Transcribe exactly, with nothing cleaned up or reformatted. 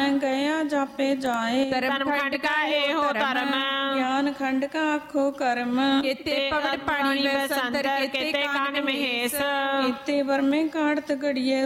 ਗਿਆਨ ਗਇਆ ਜਾਪੇ ਜਾਏ। ਧਰਮ ਖੰਡ ਕਾ ਇਹੋ ਧਰਮ, ਗਿਆਨ ਖੰਡ ਕਾ ਆਖੋ ਕਰਮ। ਕਿਤੇ ਪਵਨ ਪਾਣੀ ਵਸੰਤਰ, ਕਿਤੇ ਕਾਨ ਮਹੇਸ਼, ਕੀਤੇ ਵਰਮੇ ਕਾੜਤ ਘੜੀਏ